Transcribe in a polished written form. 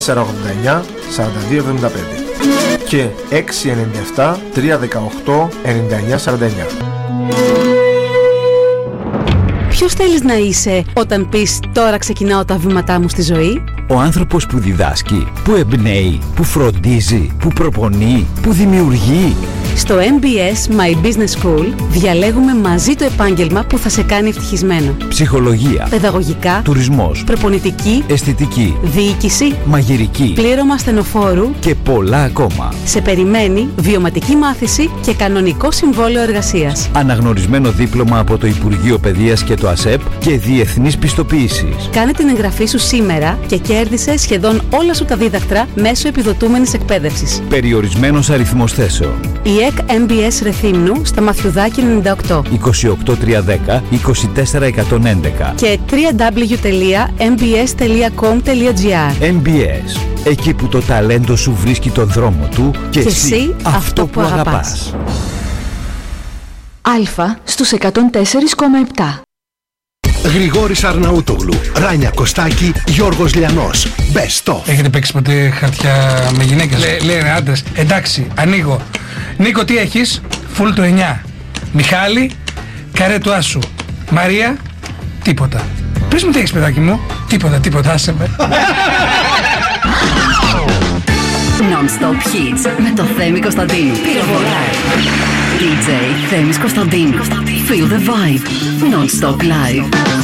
489 4275 και 697 318 9949. Ποιος θέλεις να είσαι όταν πεις «Τώρα ξεκινάω τα βήματά μου στη ζωή»? Ο άνθρωπος που διδάσκει, που εμπνέει, που φροντίζει, που προπονεί, που δημιουργεί. Στο MBS My Business School διαλέγουμε μαζί το επάγγελμα που θα σε κάνει ευτυχισμένο. Ψυχολογία, παιδαγωγικά, τουρισμός, προπονητική, αισθητική, διοίκηση, μαγειρική, πλήρωμα ασθενοφόρου και πολλά ακόμα. Σε περιμένει βιωματική μάθηση και κανονικό συμβόλαιο εργασίας. Αναγνωρισμένο δίπλωμα από το Υπουργείο Παιδείας και το ΑΣΕΠ και διεθνής πιστοποίησης. Κάνε την εγγραφή σου σήμερα και κέρδισε σχεδόν όλα σου τα δίδακτρα μέσω επιδοτούμενης εκπαίδευσης. Περιορισμένος αριθμός θέσεων. Η ΕΚ MBS Ρεθύμνου στα Μαθιουδάκη 98 28310 24111 και www.mbs.com.gr. MBS, εκεί που το ταλέντο σου βρίσκει τον δρόμο του και εσύ αυτό που αγαπάς. Αλφα στους 104,7. Γρηγόρης Αρναούτογλου, Ράνια Κωστάκη, Γιώργος Λιανός. Best of. Έχετε παίξει ποτέ χαρτιά με γυναίκες? Λένε άντρες. Εντάξει, ανοίγω. Νίκο, τι έχεις? Φουλ το 9. Μιχάλη, καρέ του άσου. Μαρία, τίποτα. Πες μου τι έχεις, παιδάκι μου? Τίποτα, άσε με. Non-stop hits με το Θέμη Κωνσταντίνου. Πυροβολά. DJ Θέμης Κωνσταντίνου. Feel the vibe. Non-stop live.